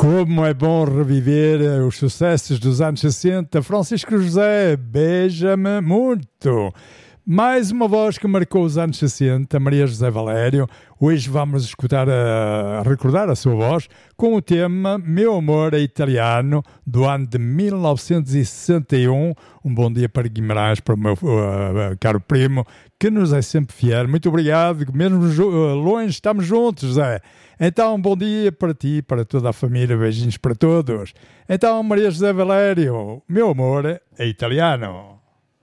Como é bom reviver os sucessos dos anos 60. Francisco José, beija-me muito. Mais uma voz que marcou os anos 60, Maria José Valério. Hoje vamos escutar recordar a sua voz com o tema Meu Amor é Italiano, do ano de 1961. Um bom dia para Guimarães, para o meu caro primo, que nos é sempre fiel. Muito obrigado, mesmo longe estamos juntos, Zé. Então, um bom dia para ti, para toda a família, beijinhos para todos. Então, Maria José Valério, Meu Amor é Italiano.